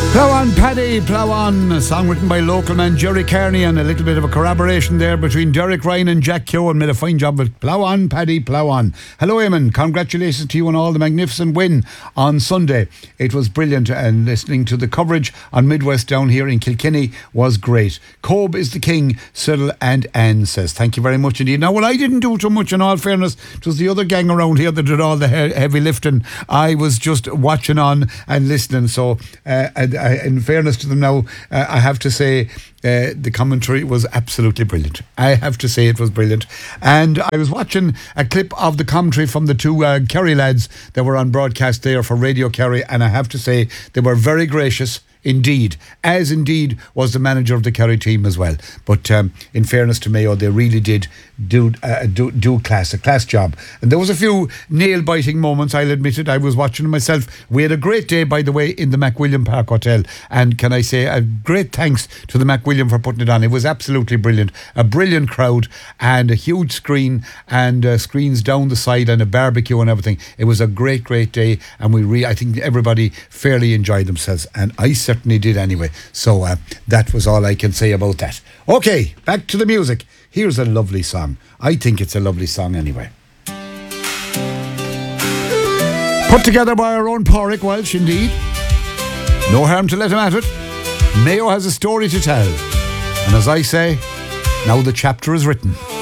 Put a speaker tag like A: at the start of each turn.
A: Plough on, Paddy, plough on. A song written by local man Jerry Kearney, and a little bit of a corroboration there between Derek Ryan and Jack Keoghan. Made a fine job with Plough on, Paddy, plough on. Hello, Eamon. Congratulations to you on all the magnificent win on Sunday. It was brilliant, and listening to the coverage on Midwest down here in Kilkenny was great. Cobe is the king, Cyril and Anne says. Thank you very much indeed. Now, well, I didn't do too much, in all fairness. It was the other gang around here that did all the heavy lifting. I was just watching on and listening. So, in fairness to them now, I have to say the commentary was absolutely brilliant. I have to say it was brilliant. And I was watching a clip of the commentary from the two Kerry lads that were on broadcast there for Radio Kerry, and I have to say they were very gracious indeed, as indeed was the manager of the Kerry team as well. But in fairness to Mayo, they really did do a class job. And there was a few nail-biting moments, I'll admit it. I was watching myself. We had a great day, by the way, in the McWilliam Park Hotel, and can I say a great thanks to the McWilliam for putting it on. It was absolutely brilliant. A brilliant crowd and a huge screen and screens down the side and a barbecue and everything. It was a great day, and I think everybody fairly enjoyed themselves, and I certainly did anyway. So that was all I can say about that. Okay, back to the music. Here's a lovely song. I think it's a lovely song anyway. Put together by our own Pádraig Walsh, indeed. No harm to let him at it. Mayo has a story to tell. And as I say, now the chapter is written.